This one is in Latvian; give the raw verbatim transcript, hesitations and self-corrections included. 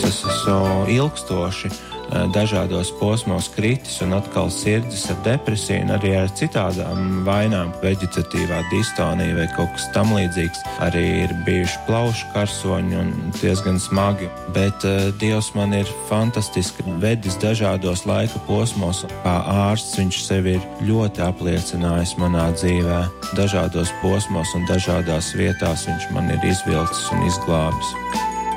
es esmu ilgstoši dažādos posmos kritis un atkal sirdzis ar depresiju un arī ar citādām vainām, veģetatīvā distonija vai kaut kas tam līdzīgs. Arī ir bijuši plaušu karsoņi un diezgan smagi, bet uh, Dievs man ir fantastiski vedis dažādos laika posmos. Kā ārsts viņš sevi ir ļoti apliecinājis manā dzīvē. Dažādos posmos un dažādās vietās viņš man ir izvilcis un izglābis.